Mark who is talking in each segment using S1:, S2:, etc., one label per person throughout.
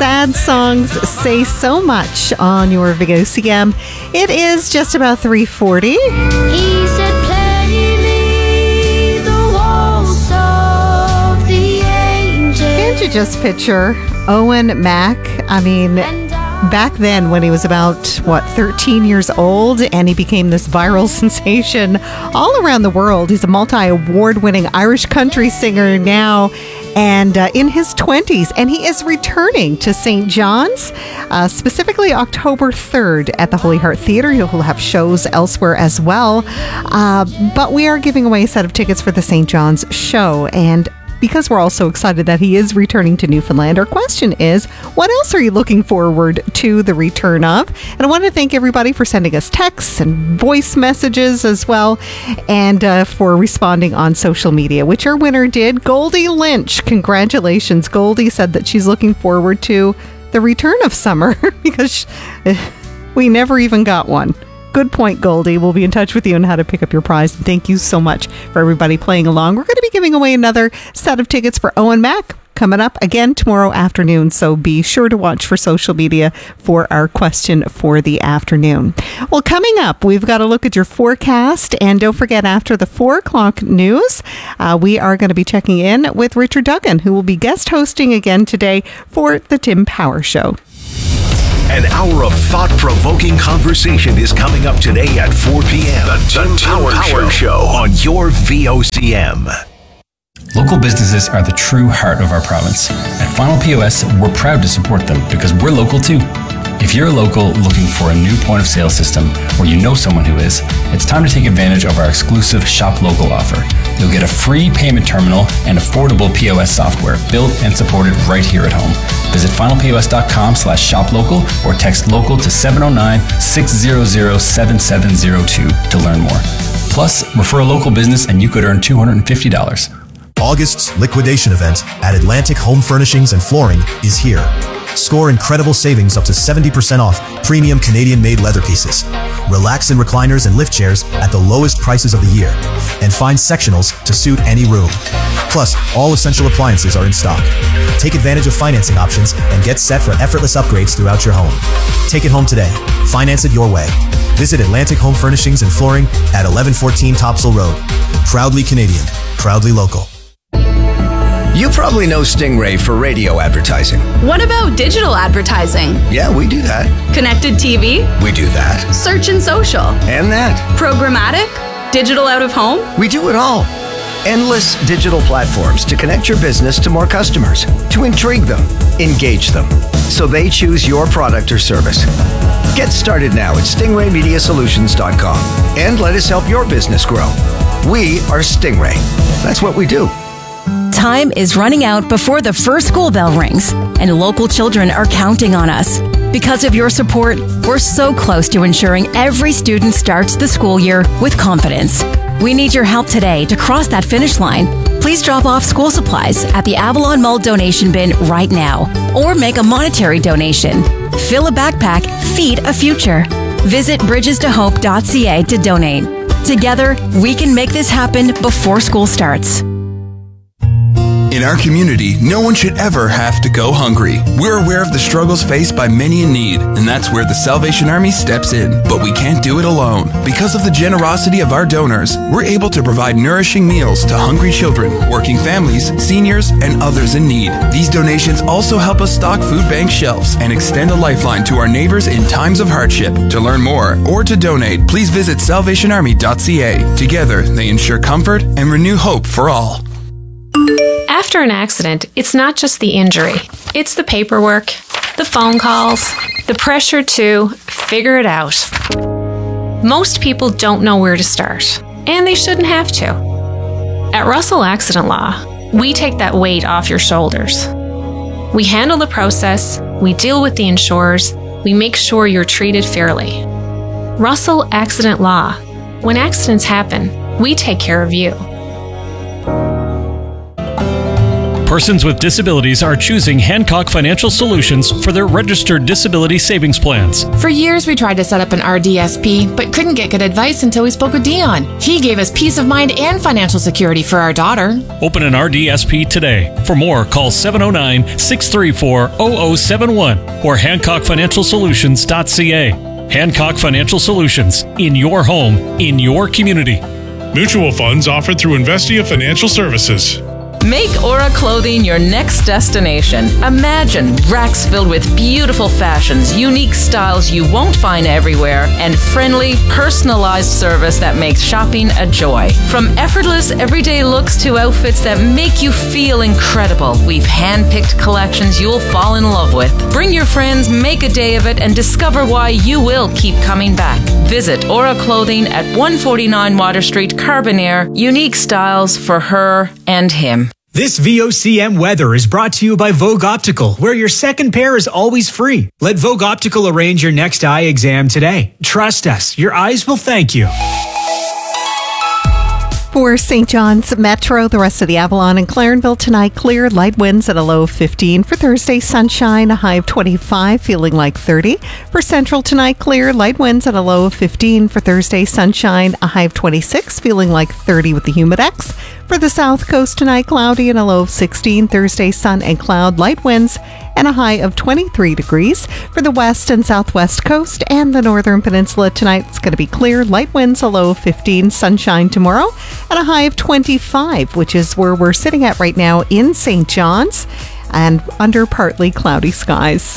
S1: sad songs say so much on your VOCM. It is just about 3:40.
S2: He said, play me the waltz of the angels.
S1: Can't you just picture Owen Mack? I mean, back then when he was about, 13 years old, and he became this viral sensation all around the world. He's a multi-award-winning Irish country singer now, and in his 20s, and he is returning to St. John's, specifically October 3rd at the Holy Heart Theatre. He'll have shows elsewhere as well, but we are giving away a set of tickets for the St. John's show, and because we're all so excited that he is returning to Newfoundland, our question is, what else are you looking forward to the return of? And I want to thank everybody for sending us texts and voice messages as well, and for responding on social media, which our winner did, Goldie Lynch. Congratulations. Goldie said that she's looking forward to the return of summer because we never even got one. Good point, Goldie. We'll be in touch with you on how to pick up your prize. Thank you so much for everybody playing along. We're going to be giving away another set of tickets for Owen Mack coming up again tomorrow afternoon. So be sure to watch for social media for our question for the afternoon. Well, coming up, we've got to look at your forecast. And don't forget, after the 4 o'clock news, we are going to be checking in with Richard Duggan, who will be guest hosting again today for the Tim Power Show.
S3: An hour of thought-provoking conversation is coming up today at 4 p.m. The Tim Power Show on your VOCM.
S4: Local businesses are the true heart of our province. At Final POS, we're proud to support them because we're local too. If you're a local looking for a new point of sale system or you know someone who is, it's time to take advantage of our exclusive Shop Local offer. You'll get a free payment terminal and affordable POS software built and supported right here at home. Visit finalpos.com/shoplocal or text local to 709-600-7702 to learn more. Plus, refer a local business and you could earn $250.
S5: August's liquidation event at Atlantic Home Furnishings and Flooring is here. Score incredible savings up to 70% off premium Canadian-made leather pieces, relax and recliners and lift chairs at the lowest prices of the year, and find sectionals to suit any room. Plus, all essential appliances are in stock. Take advantage of financing options and get set for effortless upgrades throughout your home. Take it home today. Finance it your way. Visit Atlantic Home Furnishings and Flooring at 1114 Topsail Road. Proudly Canadian, proudly local.
S6: You probably know Stingray for radio advertising.
S7: What about digital advertising?
S6: Yeah, we do that.
S7: Connected TV?
S6: We do that.
S7: Search and social?
S6: And that.
S7: Programmatic? Digital out of home?
S6: We do it all. Endless digital platforms to connect your business to more customers, to intrigue them, engage them, so they choose your product or service. Get started now at stingraymediasolutions.com and let us help your business grow. We are Stingray. That's what we do.
S8: Time is running out before the first school bell rings, and local children are counting on us. Because of your support, we're so close to ensuring every student starts the school year with confidence. We need your help today to cross that finish line. Please drop off school supplies at the Avalon Mall donation bin right now, or make a monetary donation. Fill a backpack, feed a future. Visit bridgestohope.ca to donate. Together, we can make this happen before school starts.
S9: In our community, no one should ever have to go hungry. We're aware of the struggles faced by many in need, and that's where the Salvation Army steps in. But we can't do it alone. Because of the generosity of our donors, we're able to provide nourishing meals to hungry children, working families, seniors, and others in need. These donations also help us stock food bank shelves and extend a lifeline to our neighbors in times of hardship. To learn more or to donate, please visit salvationarmy.ca. Together, they ensure comfort and renew hope for all.
S10: After an accident, it's not just the injury. It's the paperwork, the phone calls, the pressure to figure it out. Most people don't know where to start, and they shouldn't have to. At Russell Accident Law, we take that weight off your shoulders. We handle the process, we deal with the insurers, we make sure you're treated fairly. Russell Accident Law. When accidents happen, we take care of you.
S11: Persons with disabilities are choosing Hancock Financial Solutions for their registered disability savings plans.
S12: For years, we tried to set up an RDSP, but couldn't get good advice until we spoke with Dion. He gave us peace of mind and financial security for our daughter.
S11: Open an RDSP today. For more, call 709-634-0071 or HancockFinancialSolutions.ca. Hancock Financial Solutions. In your home, in your community.
S13: Mutual funds offered through Investia Financial Services.
S14: Make Aura Clothing your next destination. Imagine racks filled with beautiful fashions, unique styles you won't find everywhere, and friendly, personalized service that makes shopping a joy. From effortless, everyday looks to outfits that make you feel incredible, we've hand-picked collections you'll fall in love with. Bring your friends, make a day of it, and discover why you will keep coming back. Visit Aura Clothing at 149 Water Street, Carbonaire. Unique styles for her and him.
S15: This VOCM weather is brought to you by Vogue Optical, where your second pair is always free. Let Vogue Optical arrange your next eye exam today. Trust us, your eyes will thank you.
S1: For St. John's Metro, the rest of the Avalon and Clarenville tonight, clear, light winds at a low of 15. For Thursday, sunshine, a high of 25, feeling like 30. For Central tonight, clear, light winds at a low of 15. For Thursday, sunshine, a high of 26, feeling like 30 with the Humidex. For the South Coast tonight, cloudy and a low of 16. Thursday, sun and cloud, light winds, and a high of 23 degrees. For the West and Southwest Coast and the Northern Peninsula tonight, it's going to be clear, light winds, a low of 15, sunshine tomorrow, and a high of 25, which is where we're sitting at right now in St. John's, and under partly cloudy skies.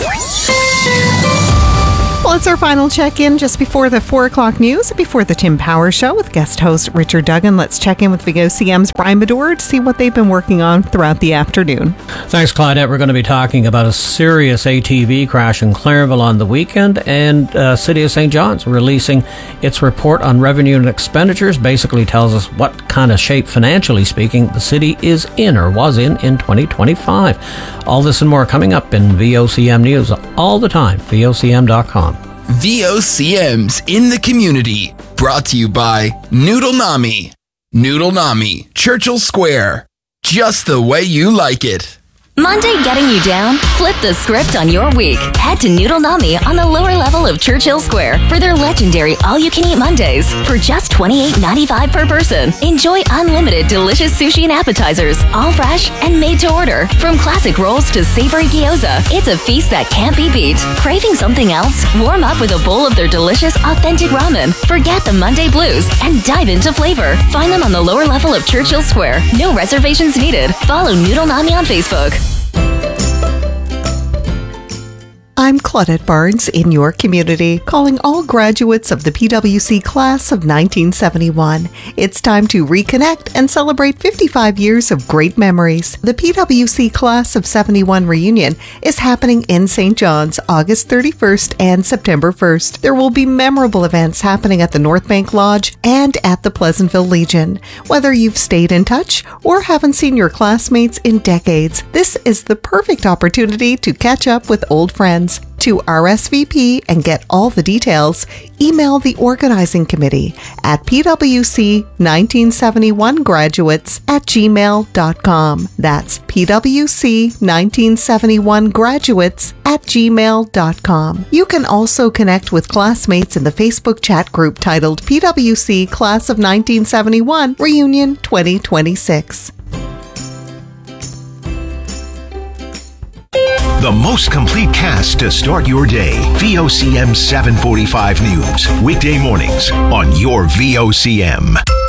S1: Well, it's our final check-in just before the 4 o'clock news, before the Tim Power Show with guest host Richard Duggan. Let's check in with VOCM's Brian Medore to see what they've been working on throughout the afternoon.
S16: Thanks, Claudette. We're going to be talking about a serious ATV crash in Clarenville on the weekend, and City of St. John's releasing its report on revenue and expenditures. Basically tells us what kind of shape, financially speaking, the city is in or was in 2025. All this and more coming up in VOCM News all the time. VOCM.com.
S9: VOCM's in the community. Brought to you by Noodle Nami. Noodle Nami, Churchill Square. Just the way you like it.
S17: Monday getting you down? Flip the script on your week. Head to Noodle Nami on the lower level of Churchill Square for their legendary all-you-can-eat Mondays for just $28.95 per person. Enjoy unlimited delicious sushi and appetizers, all fresh and made to order. From classic rolls to savory gyoza, it's a feast that can't be beat. Craving something else? Warm up with a bowl of their delicious, authentic ramen. Forget the Monday blues and dive into flavor. Find them on the lower level of Churchill Square. No reservations needed. Follow Noodle Nami on Facebook.
S1: I'm Claudette Barnes in your community, calling all graduates of the PwC class of 1971. It's time to reconnect and celebrate 55 years of great memories. The PwC class of 71 reunion is happening in St. John's August 31st and September 1st. There will be memorable events happening at the North Bank Lodge and at the Pleasantville Legion. Whether you've stayed in touch or haven't seen your classmates in decades, this is the perfect opportunity to catch up with old friends. To RSVP and get all the details, email the organizing committee at pwc1971graduates@gmail.com. That's pwc1971graduates@gmail.com. You can also connect with classmates in the Facebook chat group titled PwC Class of 1971 Reunion 2026.
S3: The most complete cast to start your day. VOCM 745 News. Weekday mornings on your VOCM.